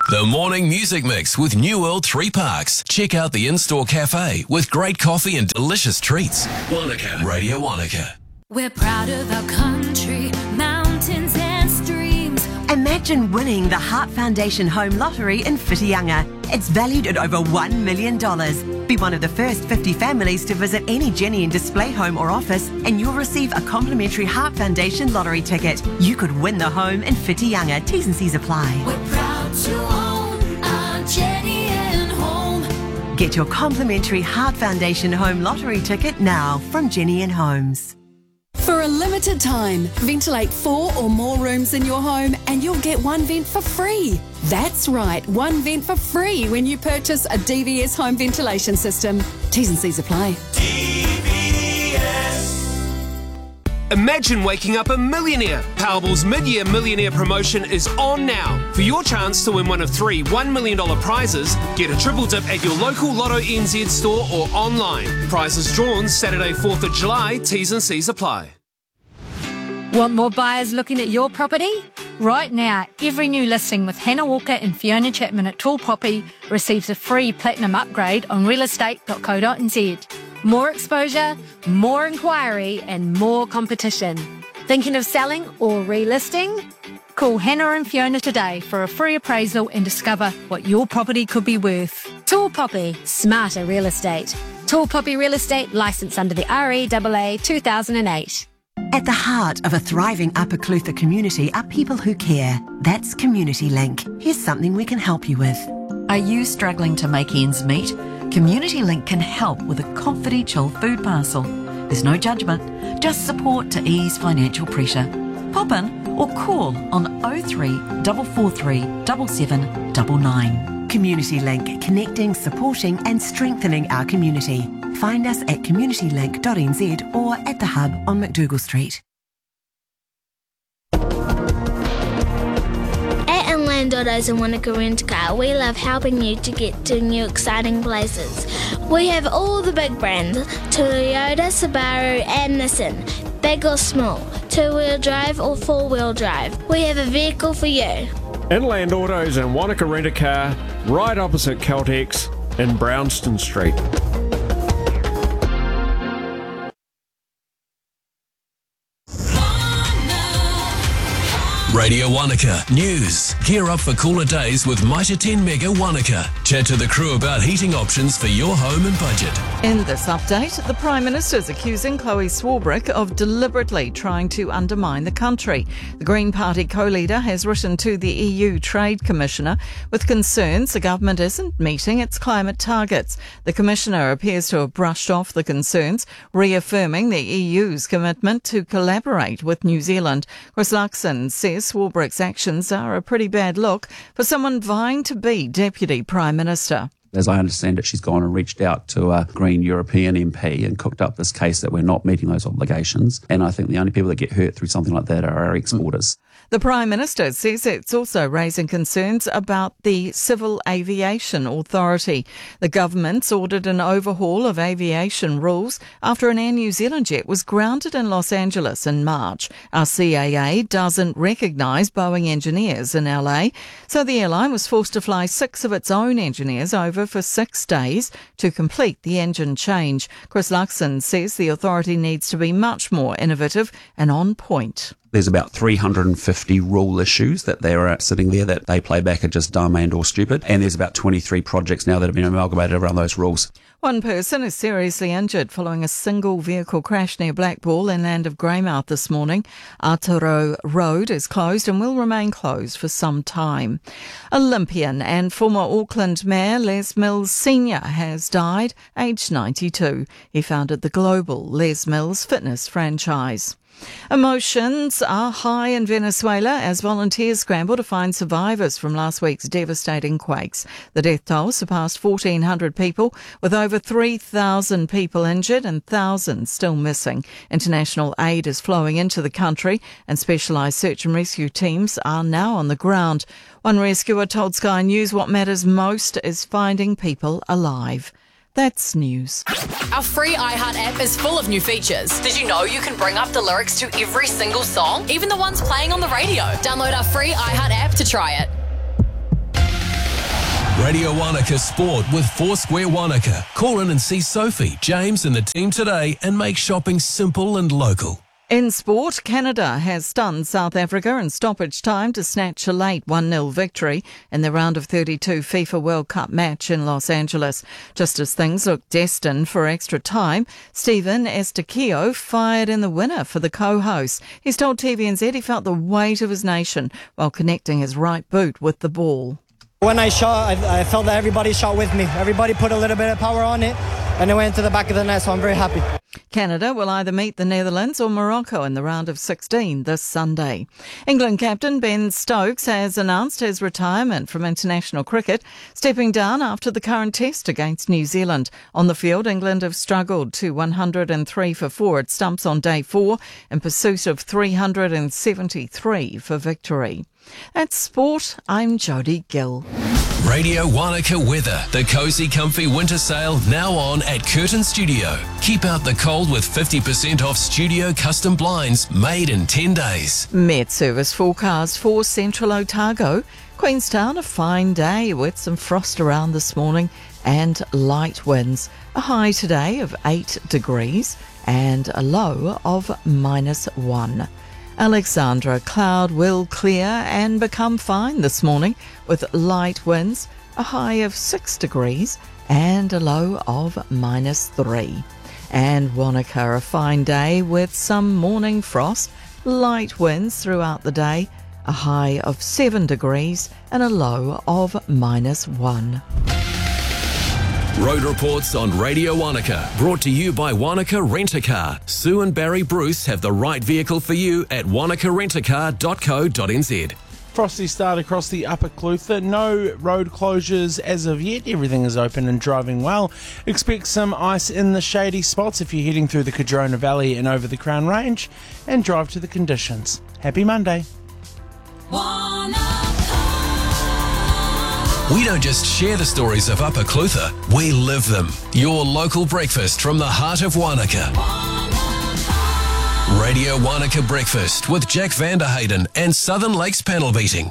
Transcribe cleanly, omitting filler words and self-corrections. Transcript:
The Morning Music Mix with New World 3 Parks. Check out the in-store cafe with great coffee and delicious treats. Wanaka, Radio Wanaka. We're proud of our country, mountains and streams. Imagine winning the Heart Foundation Home Lottery in Whitianga. It's valued at over $1 million. Be one of the first 50 families to visit any Jenny and Display home or office, and you'll receive a complimentary Heart Foundation lottery ticket. You could win the home in Whitianga. T's and C's apply. We're proud to own our Jenny and Home. Get your complimentary Heart Foundation Home Lottery ticket now from Jenny and Homes. For a limited time, ventilate 4 or more rooms in your home and you'll get one vent for free. That's right, one vent for free when you purchase a DVS home ventilation system. T's and C's apply. Imagine waking up a millionaire. Powerball's mid-year millionaire promotion is on now. For your chance to win one of 3 $1 million prizes, get a triple dip at your local Lotto NZ store or online. Prizes drawn Saturday 4th of July. T's and C's apply. Want more buyers looking at your property? Right now, every new listing with Hannah Walker and Fiona Chapman at Tall Poppy receives a free platinum upgrade on realestate.co.nz. More exposure, more inquiry and more competition. Thinking of selling or relisting? Call Hannah and Fiona today for a free appraisal and discover what your property could be worth. Tall Poppy, smarter real estate. Tall Poppy Real Estate, licensed under the REAA 2008. At the heart of a thriving Upper Clutha community are people who care. That's Community Link. Here's something we can help you with. Are you struggling to make ends meet? Community Link can help with a confidential food parcel. There's no judgment, just support to ease financial pressure. Pop in or call on 03 443 7799. Community Link, connecting, supporting and strengthening our community. Find us at communitylink.nz or at the Hub on McDougall Street. At Inland Autos and Wanaka Rent Car, we love helping you to get to new exciting places. We have all the big brands, Toyota, Subaru and Nissan, big or small, 2-wheel drive or 4-wheel drive. We have a vehicle for you. Inland Autos and Wanaka Rent-A-Car, right opposite Caltex in Brownston Street. Radio Wanaka News. Gear up for cooler days with Mitre 10 Mega Wanaka. Chat to the crew about heating options for your home and budget. In this update, the Prime Minister is accusing Chloe Swarbrick of deliberately trying to undermine the country. The Green Party co-leader has written to the EU Trade Commissioner with concerns the government isn't meeting its climate targets. The Commissioner appears to have brushed off the concerns, reaffirming the EU's commitment to collaborate with New Zealand. Chris Luxon says Swarbrick's actions are a pretty bad look for someone vying to be Deputy Prime Minister. As I understand it, she's gone and reached out to a Green European MP and cooked up this case that we're not meeting those obligations. And I think the only people that get hurt through something like that are our exporters. The Prime Minister says it's also raising concerns about the Civil Aviation Authority. The government's ordered an overhaul of aviation rules after an Air New Zealand jet was grounded in Los Angeles in March. Our CAA doesn't recognise Boeing engineers in LA, so the airline was forced to fly 6 of its own engineers over for 6 days to complete the engine change. Chris Luxon says the authority needs to be much more innovative and on point. There's about 350 rule issues that they're sitting there that they play back are just dumb and or stupid. And there's about 23 projects now that have been amalgamated around those rules. One person is seriously injured following a single vehicle crash near Blackball inland of Greymouth this morning. Aotearoa Road is closed and will remain closed for some time. Olympian and former Auckland Mayor Les Mills Sr. has died, aged 92. He founded the global Les Mills fitness franchise. Emotions are high in Venezuela as volunteers scramble to find survivors from last week's devastating quakes. The death toll surpassed 1,400 people, with over 3,000 people injured and thousands still missing. International aid is flowing into the country and specialised search and rescue teams are now on the ground. One rescuer told Sky News what matters most is finding people alive. That's news. Our free iHeart app is full of new features. Did you know you can bring up the lyrics to every single song, even the ones playing on the radio? Download our free iHeart app to try it. Radio Wanaka Sport with Foursquare Wanaka. Call in and see Sophie, James and the team today and make shopping simple and local. In sport, Canada has stunned South Africa in stoppage time to snatch a late 1-0 victory in the round of 32 FIFA World Cup match in Los Angeles. Just as things looked destined for extra time, Stephen Estakio fired in the winner for the co-hosts. He's told TVNZ he felt the weight of his nation while connecting his right boot with the ball. When I shot, I felt that everybody shot with me. Everybody put a little bit of power on it, and it went to the back of the net, so I'm very happy. Canada will either meet the Netherlands or Morocco in the round of 16 this Sunday. England captain Ben Stokes has announced his retirement from international cricket, stepping down after the current test against New Zealand. On the field, England have struggled to 103 for 4 at stumps on day 4 in pursuit of 373 for victory. At Sport, I'm Jodie Gill. Radio Wanaka weather. The Cozy Comfy Winter Sale now on at Curtin Studio. Keep out the cold with 50% off studio custom blinds made in 10 days. Met Service forecast for Central Otago. Queenstown, a fine day with some frost around this morning and light winds. A high today of 8 degrees and a low of -1. Alexandra, cloud will clear and become fine this morning with light winds, a high of 6 degrees and a low of -3. And Wanaka, a fine day with some morning frost, light winds throughout the day, a high of 7 degrees and a low of -1. Road reports on Radio Wanaka, brought to you by Wanaka Rent-A-Car. Sue and Barry Bruce have the right vehicle for you at wanakarentacar.co.nz. Frosty start across the Upper Clutha. No road closures as of yet. Everything is open and driving well. Expect some ice in the shady spots if you're heading through the Cardrona Valley and over the Crown Range, and drive to the conditions. Happy Monday. We don't just share the stories of Upper Clutha, we live them. Your local breakfast from the heart of Wanaka. Radio Wanaka Breakfast with Jack Vanderhayden and Southern Lakes Panel Beating.